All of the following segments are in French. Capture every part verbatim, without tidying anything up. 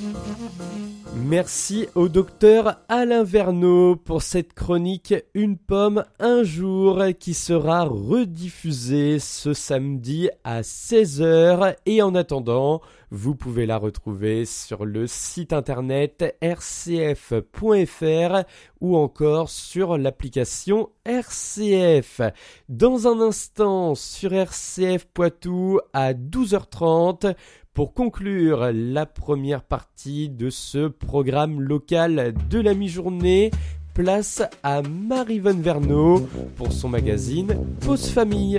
Merci au docteur Alain Verneau pour cette chronique Une pomme, un jour qui sera rediffusée ce samedi à seize heures. Et en attendant, vous pouvez la retrouver sur le site internet r c f point f r ou encore sur l'application R C F. Dans un instant, sur R C F Poitou à douze heures trente, pour conclure la première partie de ce programme local de la mi-journée, place à Marie-Vonne Verneau pour son magazine Pause Famille.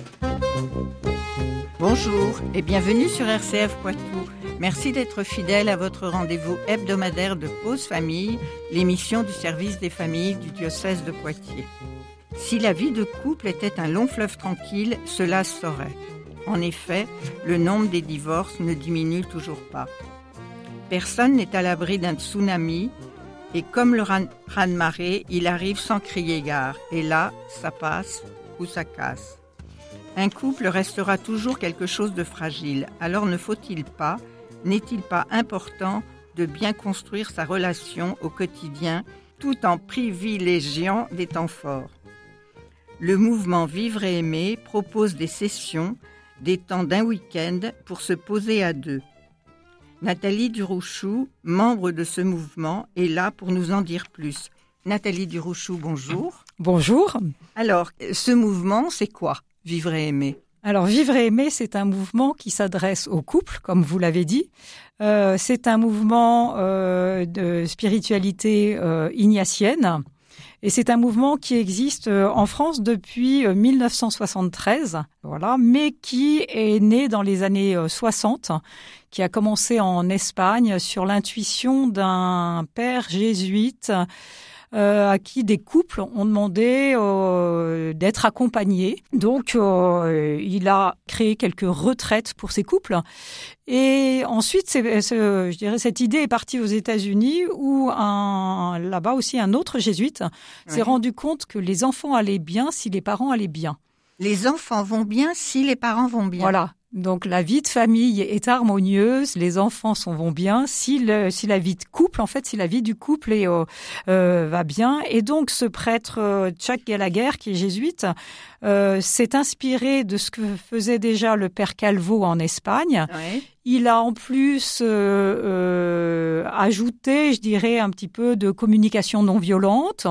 Bonjour et bienvenue sur R C F Poitou. Merci d'être fidèle à votre rendez-vous hebdomadaire de Pause Famille, l'émission du service des familles du diocèse de Poitiers. Si la vie de couple était un long fleuve tranquille, cela se saurait. En effet, le nombre des divorces ne diminue toujours pas. Personne n'est à l'abri d'un tsunami et comme le raz-de-marée, il arrive sans crier gare. Et là, ça passe ou ça casse. Un couple restera toujours quelque chose de fragile. Alors ne faut-il pas, n'est-il pas important de bien construire sa relation au quotidien tout en privilégiant des temps forts ? Le mouvement Vivre et Aimer propose des sessions, des temps d'un week-end pour se poser à deux. Nathalie Durouchou, membre de ce mouvement, est là pour nous en dire plus. Nathalie Durouchou, bonjour. Bonjour. Alors, ce mouvement, c'est quoi, Vivre et Aimer ? Alors, Vivre et Aimer, c'est un mouvement qui s'adresse aux couples, comme vous l'avez dit. Euh, c'est un mouvement euh, de spiritualité euh, ignatienne. Et c'est un mouvement qui existe en France depuis dix-neuf cent soixante-treize, voilà, mais qui est né dans les années soixante, qui a commencé en Espagne sur l'intuition d'un père jésuite euh, à qui des couples ont demandé euh, d'être accompagnés. Donc, euh, il a créé quelques retraites pour ces couples. Et ensuite, c'est, c'est, je dirais, cette idée est partie aux États-Unis où un, là-bas aussi un autre jésuite oui. s'est rendu compte que les enfants allaient bien si les parents allaient bien. Les enfants vont bien si les parents vont bien. Voilà. Donc la vie de famille est harmonieuse, les enfants sont, vont bien si, le, si la vie de couple, en fait, si la vie du couple est, euh, euh, va bien. Et donc ce prêtre euh, Chuck Gallagher, qui est jésuite, euh, s'est inspiré de ce que faisait déjà le père Calvo en Espagne. Oui. Il a en plus euh, euh, ajouté, je dirais, un petit peu de communication non violente.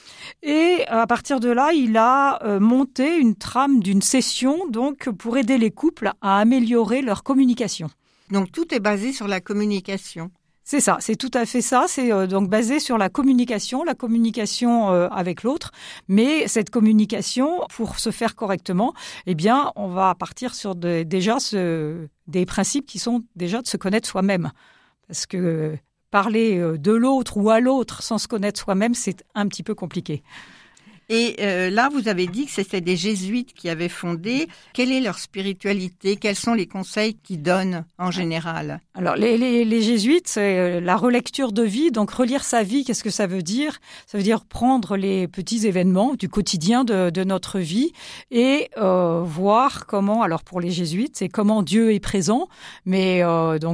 Et à partir de là, il a euh, monté une trame d'une session donc pour aider les couples à améliorer leur communication. Donc tout est basé sur la communication. C'est ça, c'est tout à fait ça. C'est euh, donc basé sur la communication, la communication euh, avec l'autre. Mais cette communication, pour se faire correctement, eh bien, on va partir sur de, déjà ce, des principes qui sont déjà de se connaître soi-même, parce que parler de l'autre ou à l'autre sans se connaître soi-même, c'est un petit peu compliqué. Et euh, là, vous avez dit que c'était des jésuites qui avaient fondé. Quelle est leur spiritualité ? Quels sont les conseils qu'ils donnent en général ? Alors, les, les, les jésuites, c'est la relecture de vie. Donc, relire sa vie, qu'est-ce que ça veut dire ? Ça veut dire prendre les petits événements du quotidien de, de notre vie et euh, voir comment, alors pour les jésuites, c'est comment Dieu est présent, mais euh, donc